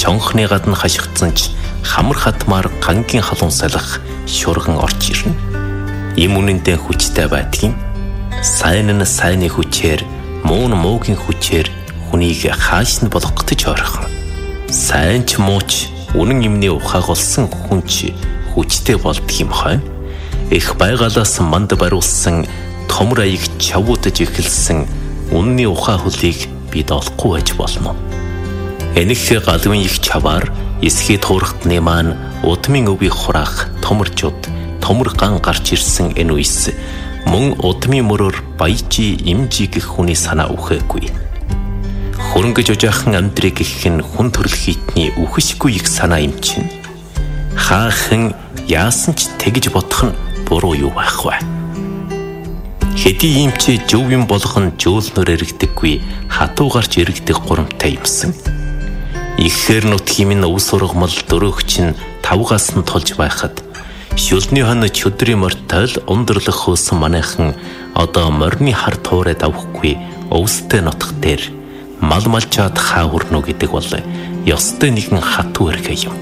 чонхны гадна хашигдсан ч хамар хатмаар гангийн халуун салах шурган орж ирнэ. Им үнэндээ хүчтэй байдгийн. Сайн нь сайны хүчээр, муу нь муугийн хүчээр хүнийг хааш нь болгохтож ойрхон. Сайн ч муу ч үнэн юмны ухаагуулсан хүн ч хүчтэй болдгийм хойно. Их байгалаас манд бариулсан томор аяг чавуудаж эхэлсэн үнний ухаа хөлийг бид олохгүй байж болно. Энэх галвын их чаваар эсхий туурхтны маань удмын өвийг хураах томорчууд томор ган гарч ирсэн энэ үес мөн удмын мөрөөр баяжи имжи гэх хүний санаа үхээгүй. Хөрөнгөж ожаахан амьдрыг гэх нь хүн төрөл хийтний үхэшгүй их санаа юм чинь. Хаахан яасан ч тэгж бодох нь буруу юу байх вэ? Хэдий юм чи зөв юм болгон жөөлнөр эргдэггүй хатуу гарч эргдэг гурамтай юмсан. Ихээр нутгийн минь ус ургамал дөрөөгч нь тавгаас нь тулж байхад шүлний хон чөдрийн мортол ундралах хөөсөн манайхан одоо морины хар туурайд авахгүй өвстэй нутг дээр мал малчаад хаа хүрнө гэдэг бол ёстой нэгэн хатуу эрхэ юм.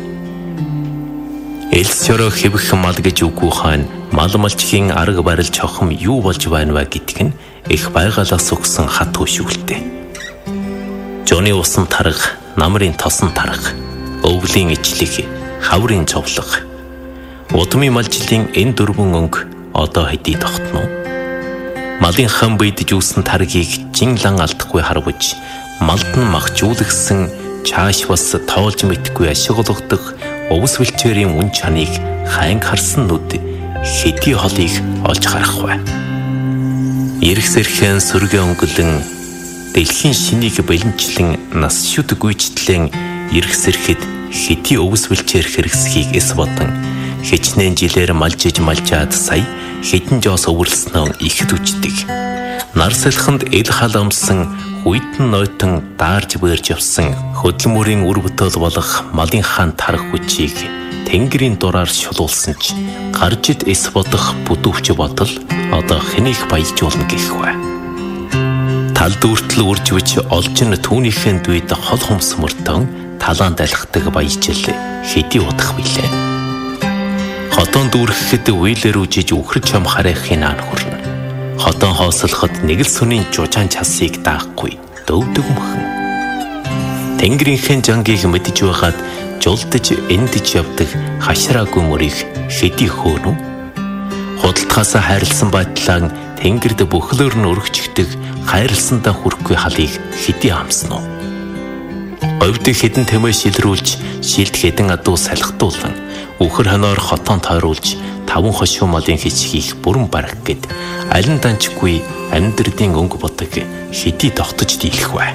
Элс шороо хэвэх мал гэж үгүй хойно мал малчхийн арга барил чохом юу болж байна вэ гэдг нь их байгалаас өгсөн хатуу шүлтэй. Жоны усан тарга, намрын тосон тарга, өвлийн ичлэг, хаврын цовлог. Удмын малжилын энэ дөрвөн өнгө одоо хэдий тогтно. Малын хан бийдж үүсэн таргийг жинлан алдахгүй харваж, малд нь махжуулгсан чааш бас тоолж мэдгүй ашиглагдах өвс бэлчээрийн үн чаныг хайн харсан нүд хэдий холыг олж харах вэ? Ирэх сэрхэн сүргэ өнгөлөн дэлхийн шинийг бэлэнчлэн нас шүд гүйцэтлэн ирэх сэрхэд хэдий өвс бэлчээр хэрэгсхийг эс бодон хичнээн жилээр малжиж малжаад сая хэдэн жоос өвөрлснөө ихэд үждэг. Нар салханд эл халамсан хуйтан нойтон даарж бэрж явсан хөдөлмөрийн үр бүтөөл болох малын хаан тарх хүчийг тэнгэрийн дураар шулуулсан ч гаржид эс бодох бүдүүвч бодол одоо хэнийг баяжуулна гэх вэ? Тал дүүртэл үржвч олж н түүнийхэн дүйд хол хумс мөртөн талаан далхдаг баяжил хэдий удах билээ. Хотон дүүрхэхэд үйлэр үжиж үхрж ам харахын аан хүрнэ. Хотон хоослоход нэг л сүний жужаан часыг даахгүй дөвдөг мөхөн. Тэнгэрийнхэн жангийг мэдж байгаад жулдж эндж явдаг хашраагүй мөрийг хэдий хөөнө. Худалдахаас хайрлсан байтлаа тэнгэрд бүхлөөр нь өргөжчихдэг хайрлсандаа хүрхгүй халыг хэдий хамсан уу? Говьд хэдэн тэмээ шилрүүлж шилд хэдэн адуу салхитуулан үхэр хоноор хотон тойруулж таван хошуу малын хичхийх бүрэн барах гэд аль нь данчгүй амьдрдын өнгө бодог хэдий тогтож дийлэх вэ?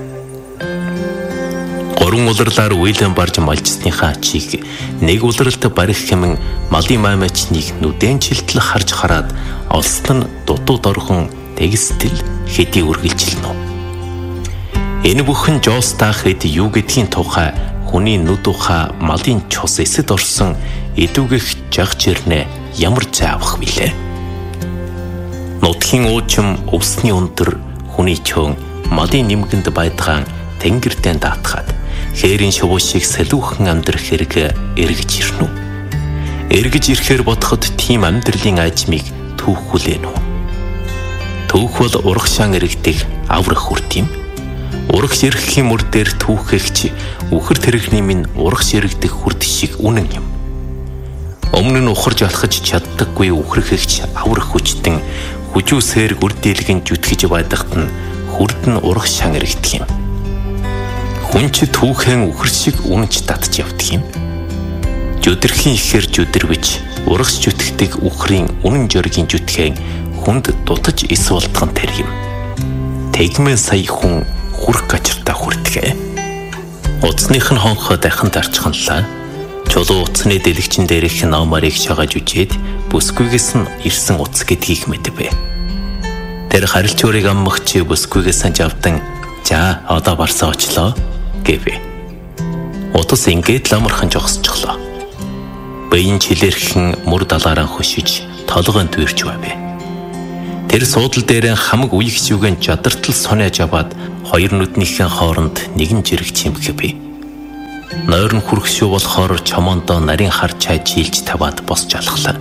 Гурван улирлаар уйлан барж малжсныхаа ачийг нэг улиралд барих хэмээн малын маймачныг нүдэн чилтэл харж хараад олсон нь дутуу дорхон тэгстэл хэдий үргэлжилнэ. Энэ бүхэн жоос таах хэд юу гэдгийн тухай хүний нүд ухаа малын чус эсэд орсон эдүгэх жаг чирнэ ямар заавах билээ? Нутгийн уучим өвсний өндөр хүний чөн малын нэмгэнд байдгаан тэнгэрдэн даатгаад хээрийн шувуу шиг салиухан амьдрах хэрэг эргэж ирнэ. Эргэж ирэхээр бодоход тийм амьдралын ажмыг түүхүүлэн үү? Түүх бол урагшаан эргдэг аврах үр тийм. Урагш ирэхийн мөр дээр түүхэгч үхэр тэрэгний минь урагш ирэгдэх хүрд шиг үнэн юм. Өмнө нь ухарж алхаж чаддаггүй үхэрхэгч аврах хүчтэн хүжүүсээр гүрдийлгэн зүтгэж байдагт нь хүрд нь урагш шан ирэгдэх юм. Хүн ч түүхэн үхэр шиг үнэнч татж явдаг юм. Зүдэрхийн ихээр зүдэрвэж урагш зүтгэдэг үхрийн үнэн жоргийн зүтгэн хүнд дутаж эс болдгон тэр юм. Тэгмээ сая хүн хүрх гачиртаа хүртгэ. Уцсных нь хонхоо дахин дарчханлаа. Чулуу уцсны дэлгчин дээрх номарыг шагаж үжээд бүсгүйгээс нь ирсэн уц гэдгийг мэдвэ. Тэр харилцуурыг аммагч бүсгүйгээс нь жавдан "За одоо барсаа очлоо" гэвэ. Утас ингээд ламархан жогсчихлоо. Баян чилэрхэн мөр далаараа хөшиж толгойд үрж байв. Тэр суудал дээр хамаг үеих шүгэн жадартал сонеж аваад хоёр нүднийхэн хооронд нэгэн жирэг чимхэ бий. Нойр нь хүрхшүү болохоор чомоондоо нарийн хар чай жилж таваад босч алхлаа.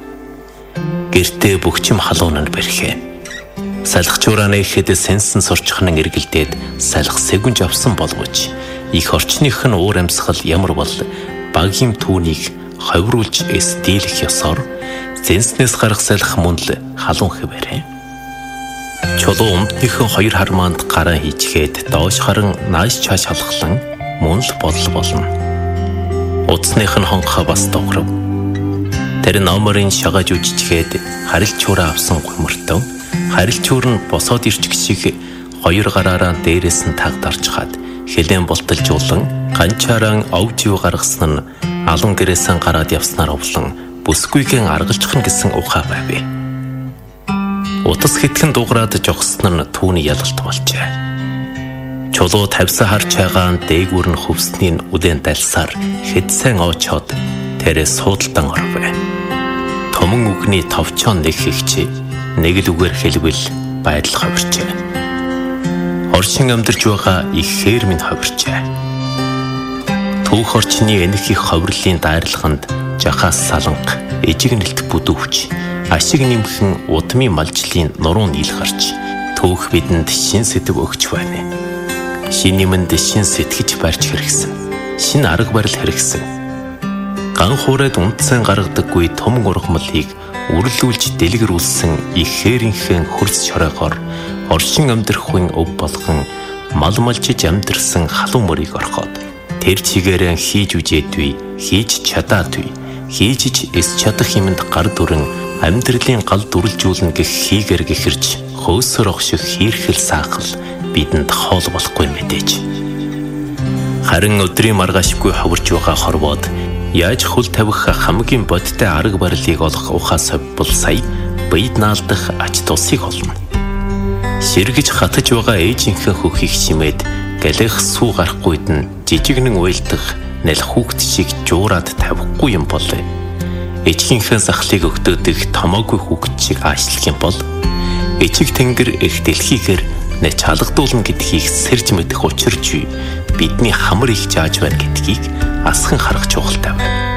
Гэртээ бөхчим халуун нь бэрхээ. Салхичуураа нэхэд сэнсэн сурчхнан эргэлдээд салхи сэгүнж авсан боловч их орчных нь уур амьсгал ямар бол багийн түүнийг ховруулж эсдийлэх ёсоор зэнснээс гарах салхи мөн л халуун хэвээрээ. Чулуу өмднийхэн хоёр хармаанд гараа хийчгээд доош харан нааш чааш халахлан мөн л болно. Утасных нь хонхоо бас догров. Тэр номерын шагаж үжичгээд харилцуураа авсан гомөртөө харилцуур нь босоод ирчих шиг хоёр гараараа дээрээс нь тагдарчхаад хилэн болтолжуулан ганчаараа овж юу гаргасан нь алан гэрээсэн гараад явснаар овлон бүсгүйгэн аргалжхан гэсэн ухаа байв. Утас хэтлэн дуграад жогсон нь түүний ялалт болжээ. Чулуу тавьсан хар чайгаан дээгүүр нь хөвсний үдэн далсаар хэдсэн оочоод тэрээ суудалдан орвэ. Томон үгний товчон нэг хэгчээ нэг л үгээр хэлбэл байдал ховирчээ. Оршин амьдарч байгаа ихээр минь ховирчээ. Түүх орчны энэх их ховирлын дайрлаганд жахаас саланг эжигнэлт бүдүүвч ашиг нэмхэн удмын малжлын нуруу нийл гарч түүх бидэнд шин сэдв өгч байна. Шин нэмэнд шин сэтгэж барьж хэрэгсэн. Шин арга барил хэрэгсэн. Ган хуурайд унтсан гаргадаггүй том ургамлыг үрлүүлж дэлгэрүүлсэн ихээрийнхэн хөрс шоройгоор оршин амьдрахын өв болгон мал малжиж амьдрсан халуун мөрийг орхоод тэр чигээрэн хийж үжээдгүй, хийж чадаадгүй, хийж эс чадах юмд гар дүрэн амьдралын гал дүрлжүүлнэ гэх хийгэр гэхэрч хөөсөр огших хийрхэл саахал бидэнд хоол болохгүй мэдээж. Харин өдрийн маргаашгүй ховирч байгаа хорвоод яаж хөл тавих хамгийн бодтой арга барилыг олох ухаас бол сая бийд наалдах ач тусыг олно. Сэргэж хатаж байгаа ээжийнхээ хөхийг шимээд галих сүү гарахгүйд нь жижигнэн уйлдах нэл хүүхд шиг жуураад тавихгүй юм бол ээжийнхээ сахлыг өгдөөдөх томоогүй хүүхд шиг аашлах юм бол эцэг тэнгэр их дэлхийгээр нэ чалгадуулна гэдгийг сэрж мэдэх учирч бидний хамар их зааж байна гэдгийг асхан харах чухалтай байна.